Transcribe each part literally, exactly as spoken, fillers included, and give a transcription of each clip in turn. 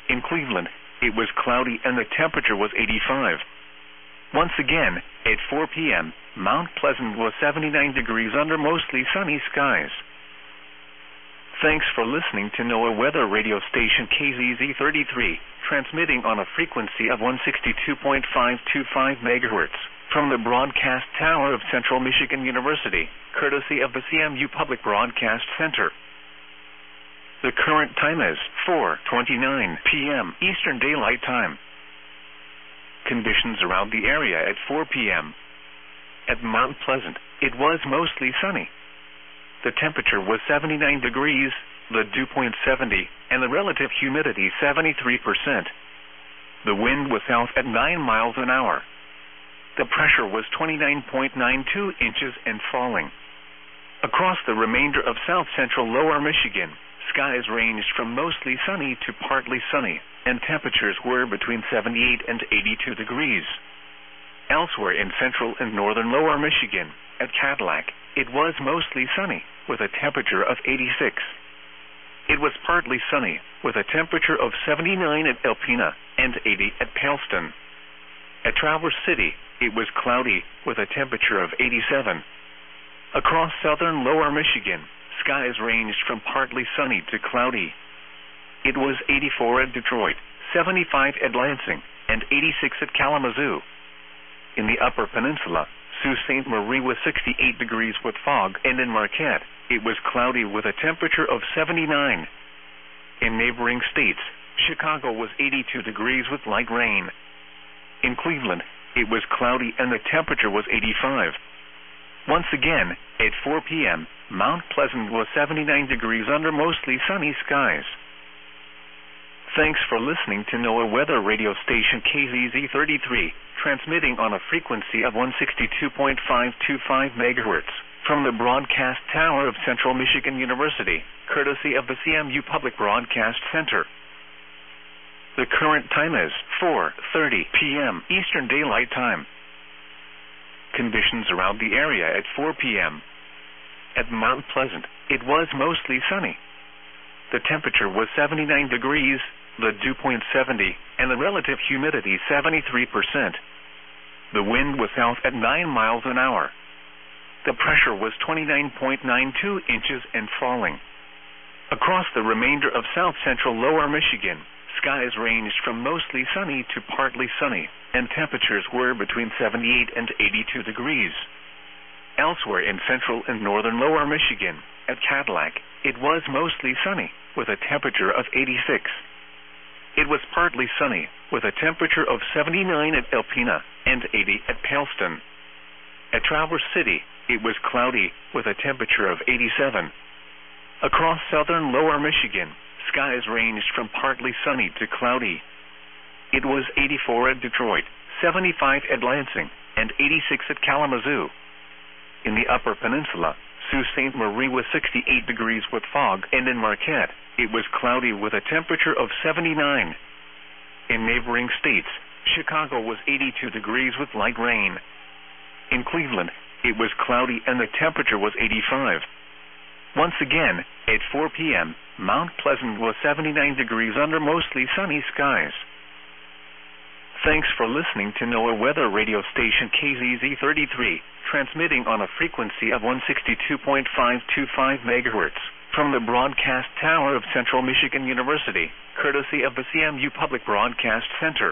In Cleveland, it was cloudy and the temperature was eighty-five. Once again, at four p m, Mount Pleasant was seventy-nine degrees under mostly sunny skies. Thanks for listening to NOAA Weather Radio Station K Z Z thirty-three, transmitting on a frequency of one sixty-two point five two five megahertz from the broadcast tower of Central Michigan University, courtesy of the C M U Public Broadcast Center. The current time is four twenty-nine p m Eastern Daylight Time. Conditions around the area at four p m At Mount Pleasant, it was mostly sunny. The temperature was seventy-nine degrees, the dew point seventy, and the relative humidity seventy-three percent. The wind was south at nine miles an hour. The pressure was twenty-nine point nine two inches and falling. Across the remainder of south-central lower Michigan, skies ranged from mostly sunny to partly sunny, and temperatures were between seventy-eight and eighty-two degrees. Elsewhere in central and northern lower Michigan, at Cadillac, it was mostly sunny, with a temperature of eighty-six. It was partly sunny, with a temperature of seventy-nine at Alpena and eighty at Paleston. At Traverse City, it was cloudy, with a temperature of eighty-seven. Across southern lower Michigan, skies ranged from partly sunny to cloudy. It was eighty-four at Detroit, seventy-five at Lansing, and eighty-six at Kalamazoo. In the Upper Peninsula, Sault Ste. Marie was sixty-eight degrees with fog, and in Marquette, it was cloudy with a temperature of seventy-nine. In neighboring states, Chicago was eighty-two degrees with light rain. In Cleveland, it was cloudy and the temperature was eighty-five. Once again, at four p m, Mount Pleasant was seventy-nine degrees under mostly sunny skies. Thanks for listening to NOAA Weather Radio Station K Z Z thirty-three, transmitting on a frequency of one sixty-two point five two five megahertz from the broadcast tower of Central Michigan University, courtesy of the C M U Public Broadcast Center. The current time is four thirty p m Eastern Daylight Time. Conditions around the area at four p m At Mount Pleasant, it was mostly sunny. The temperature was seventy-nine degrees, the dew point seventy, and the relative humidity seventy-three percent. The wind was south at nine miles an hour. The pressure was twenty-nine point nine two inches and falling. Across the remainder of south-central lower Michigan, skies ranged from mostly sunny to partly sunny, and temperatures were between seventy-eight and eighty-two degrees. Elsewhere in central and northern lower Michigan, at Cadillac, it was mostly sunny, with a temperature of eighty-six. It was partly sunny, with a temperature of seventy-nine at Alpena and eighty at Paleston. At Traverse City, it was cloudy, with a temperature of eighty-seven. Across southern lower Michigan, skies ranged from partly sunny to cloudy. It was eighty-four at Detroit, seventy-five at Lansing, and eighty-six at Kalamazoo. In the Upper Peninsula, Sault Ste. Marie was sixty-eight degrees with fog, and in Marquette, it was cloudy with a temperature of seventy-nine. In neighboring states, Chicago was eighty-two degrees with light rain. In Cleveland, it was cloudy and the temperature was eighty-five. Once again, at four p m, Mount Pleasant was seventy-nine degrees under mostly sunny skies. Thanks for listening to NOAA Weather Radio Station K Z Z thirty-three, transmitting on a frequency of one sixty-two point five two five megahertz from the broadcast tower of Central Michigan University, courtesy of the C M U Public Broadcast Center.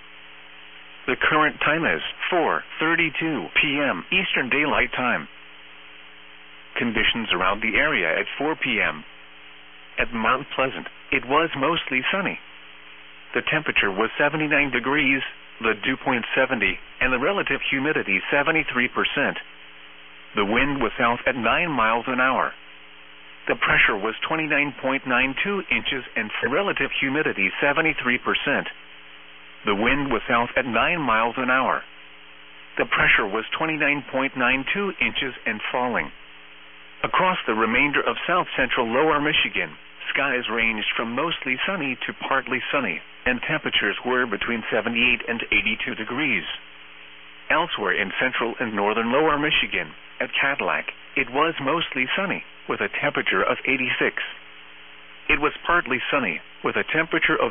The current time is four thirty-two p m Eastern Daylight Time. Conditions around the area at four p m At Mount Pleasant, it was mostly sunny. The temperature was seventy-nine degrees, the dew point seventy, and the relative humidity seventy-three percent. The wind was south at nine miles an hour. The pressure was twenty-nine point nine two inches and the relative humidity seventy-three percent. The wind was south at nine miles an hour. The pressure was twenty-nine point nine two inches and falling. Across the remainder of south-central lower Michigan, skies ranged from mostly sunny to partly sunny, and temperatures were between seventy-eight and eighty-two degrees. Elsewhere in central and northern lower Michigan, at Cadillac, it was mostly sunny, with a temperature of eighty-six. It was partly sunny, with a temperature of